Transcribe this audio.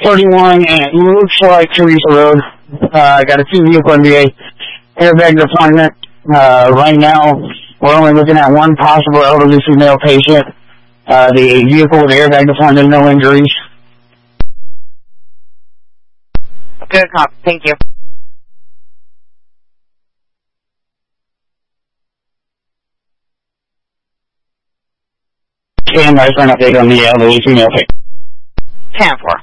31, and it looks like Teresa Road. I got a two-vehicle NVA airbag deployment. Right now, we're only looking at one possible elderly female patient. The vehicle with airbag deployment, no injuries. Good copy. Thank you. Stand by for an update on the elderly female patient. 10-4.